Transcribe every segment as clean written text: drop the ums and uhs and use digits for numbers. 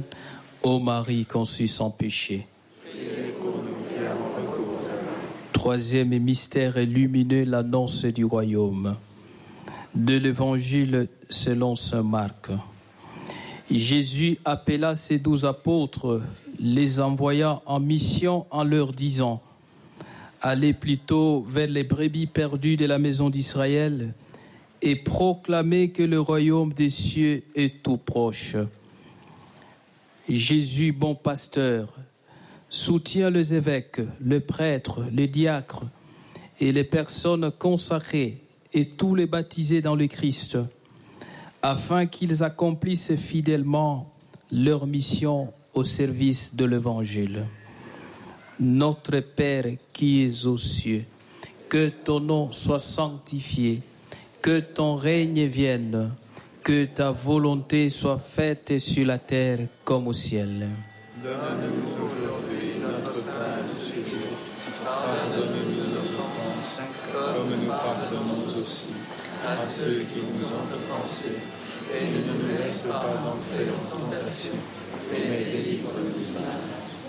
Ô Marie conçue sans péché. Troisième mystère lumineux, l'annonce du royaume. De l'Évangile selon saint Marc. Jésus appela ses 12 apôtres, les envoya en mission en leur disant: allez plutôt vers les brebis perdues de la maison d'Israël et proclamez que le royaume des cieux est tout proche. Jésus, bon pasteur, soutient les évêques, les prêtres, les diacres et les personnes consacrées et tous les baptisés dans le Christ, afin qu'ils accomplissent fidèlement leur mission au service de l'Évangile. Notre Père qui es aux cieux, que ton nom soit sanctifié, que ton règne vienne, que ta volonté soit faite sur la terre comme au ciel. Donne-nous aujourd'hui notre pain quotidien. Pardonne-nous nos offenses, comme nous pardonnons aussi à ceux qui nous ont offensés. Et ne nous laisse pas entrer en tentation, mais délivre-nous du mal.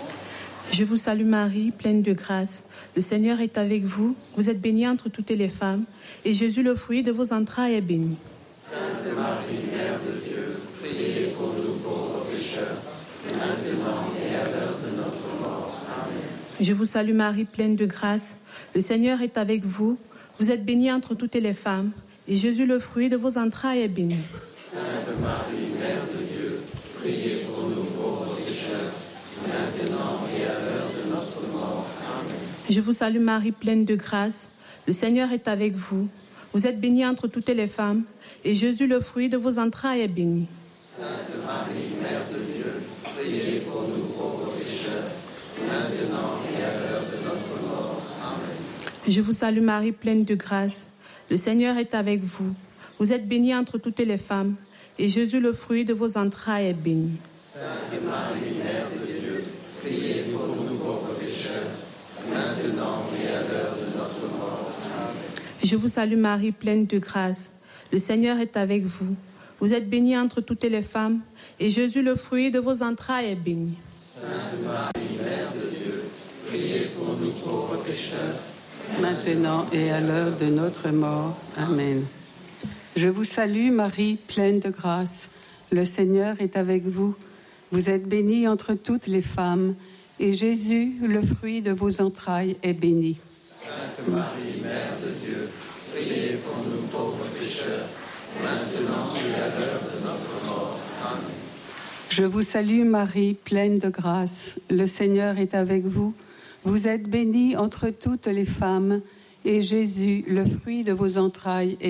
Je vous salue Marie, pleine de grâce. Le Seigneur est avec vous. Vous êtes bénie entre toutes les femmes, et Jésus, le fruit de vos entrailles, est béni. Sainte Marie, Mère de Dieu, priez pour nous pauvres pécheurs, maintenant et à l'heure de notre mort. Amen. Je vous salue Marie, pleine de grâce. Le Seigneur est avec vous. Vous êtes bénie entre toutes les femmes, et Jésus, le fruit de vos entrailles, est béni. Sainte Marie, Mère de Dieu, priez pour nous pauvres pécheurs, maintenant et à l'heure de notre mort. Amen. Je vous salue Marie, pleine de grâce. Le Seigneur est avec vous. Vous êtes bénie entre toutes les femmes, et Jésus, le fruit de vos entrailles, est béni. Sainte Marie, Mère de Dieu, priez pour nous pauvres pécheurs, maintenant et à l'heure de notre mort. Amen. Je vous salue Marie, pleine de grâce. Le Seigneur est avec vous. Vous êtes bénie entre toutes les femmes, et Jésus, le fruit de vos entrailles, est béni. Sainte Marie, Mère de Dieu, priez pour nous pauvres pécheurs, maintenant et à l'heure de notre mort. Amen. Je vous salue Marie, pleine de grâce. Le Seigneur est avec vous. Vous êtes bénie entre toutes les femmes, et Jésus, le fruit de vos entrailles, est béni. Sainte Marie, Mère de Dieu, priez pour nous pauvres pécheurs, maintenant et à l'heure de notre mort. Amen. Je vous salue Marie, pleine de grâce. Le Seigneur est avec vous. Vous êtes bénie entre toutes les femmes, et Jésus, le fruit de vos entrailles, est béni. Sainte Marie, Mère de Dieu, priez pour nous pauvres pécheurs, maintenant et à l'heure de notre mort. Amen. Je vous salue Marie, pleine de grâce. Le Seigneur est avec vous. Vous êtes bénie entre toutes les femmes, et Jésus, le fruit de vos entrailles, est